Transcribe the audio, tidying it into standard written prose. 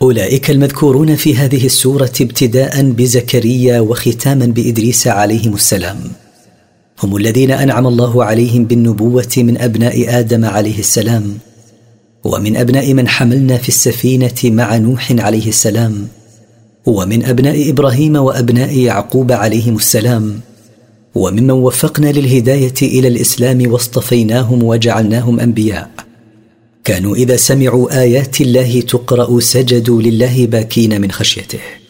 أولئك المذكورون في هذه السورة ابتداء بزكريا وختاما بإدريس عليهم السلام هم الذين أنعم الله عليهم بالنبوة من أبناء آدم عليه السلام، ومن أبناء من حملنا في السفينة مع نوح عليه السلام، ومن أبناء إبراهيم وأبناء يعقوب عليهم السلام، وممن وفقنا للهداية إلى الإسلام واصطفيناهم وجعلناهم أنبياء. كانوا إذا سمعوا آيات الله تقرأ سجدوا لله باكين من خشيته.